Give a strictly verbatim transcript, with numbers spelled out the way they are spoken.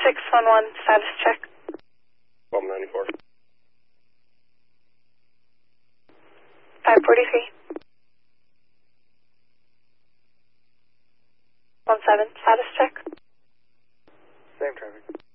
six one one, status check. twelve ninety-four. five forty-three. one seven, status check. Same traffic.